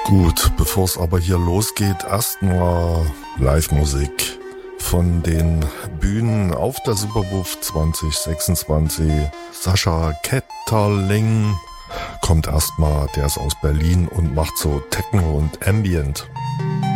Gut, bevor es aber hier losgeht, erstmal Live-Musik von den Bühnen auf der Superwuff 2026. Sascha Ketterling kommt erstmal, der ist aus Berlin und macht so Techno und Ambient.